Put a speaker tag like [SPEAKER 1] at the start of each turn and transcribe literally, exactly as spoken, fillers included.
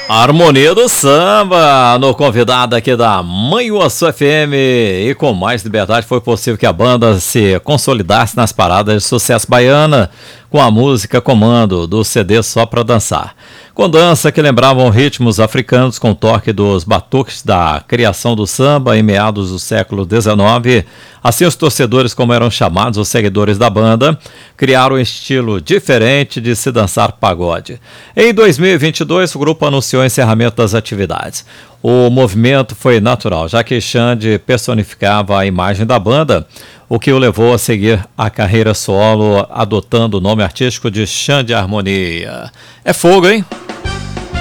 [SPEAKER 1] Harmonia do Samba, no convidado aqui da Manhuaçu F M. E com mais liberdade foi possível que a banda se consolidasse nas paradas de sucesso baiana com a música Comando, do C D Só Pra Dançar. Com dança que lembravam ritmos africanos com toque dos batuques da criação do samba em meados do século dezenove, assim os torcedores, como eram chamados os seguidores da banda, criaram um estilo diferente de se dançar pagode. Em dois mil e vinte e dois, o grupo anunciou o encerramento das atividades. O movimento foi natural, já que Xande personificava a imagem da banda, o que o levou a seguir a carreira solo, adotando o nome artístico de Xande Harmonia. É fogo, hein?